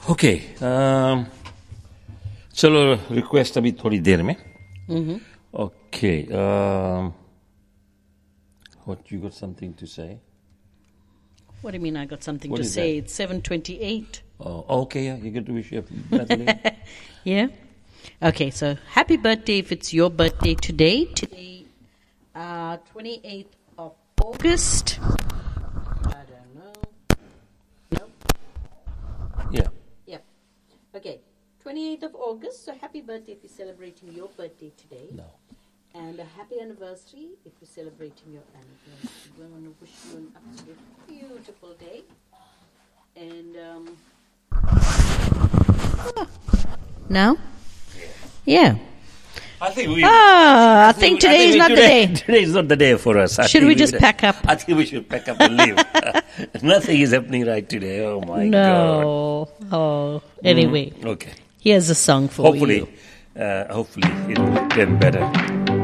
Okay चलो request अभी थोड़ी देर में okay what you got something to say? What do you mean I got something What to is say? that? It's 7:28. Oh, okay, yeah, you get to wish your birthday. Yeah? Okay, so happy birthday if it's your birthday today. Today, 28th of August. I don't know. No? Yeah. Yep. Okay, 28th of August. So happy birthday if you're celebrating your birthday today. No. And a happy anniversary if you're celebrating your anniversary. We want to wish you an absolute beautiful day. And, now? Yeah. I think I think today is not the day. Today is not the day for us. Should we just pack up? I think we should pack up and leave. Nothing is happening right today. Oh my God. No. Oh. Anyway. Okay. Here's a song for Hopefully, you. hopefully it will get better.